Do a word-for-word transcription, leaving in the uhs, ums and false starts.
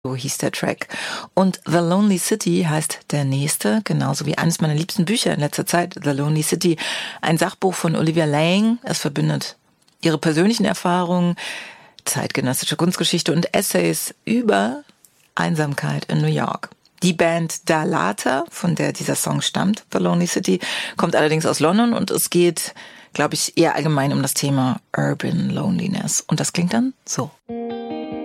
So hieß der Track. Und The Lonely City heißt der nächste, genauso wie eines meiner liebsten Bücher in letzter Zeit, The Lonely City. Ein Sachbuch von Olivia Laing. Es verbindet ihre persönlichen Erfahrungen, zeitgenössische Kunstgeschichte und Essays über Einsamkeit in New York. Die Band Dalata, von der dieser Song stammt, The Lonely City, kommt allerdings aus London und es geht, glaube ich, eher allgemein um das Thema Urban Loneliness. Und das klingt dann so.